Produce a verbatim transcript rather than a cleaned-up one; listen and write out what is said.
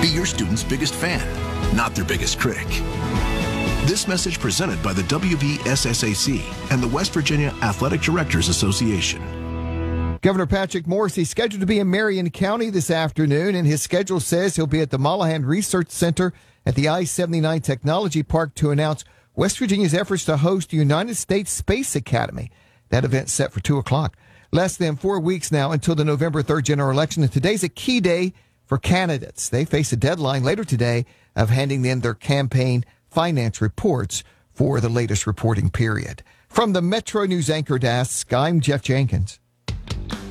Be your student's biggest fan, not their biggest critic. This message presented by the W V S S A C and the West Virginia Athletic Directors Association. Governor Patrick Morrisey is scheduled to be in Marion County this afternoon, and his schedule says he'll be at the Mollahan Research Center at the I seventy-nine Technology Park to announce West Virginia's efforts to host the United States Space Academy. That event's set for two o'clock. Less than four weeks now until the November third general election, and today's a key day for candidates. They face a deadline later today of handing in their campaign finance reports for the latest reporting period. From the Metro News Anchor Desk, I'm Jeff Jenkins.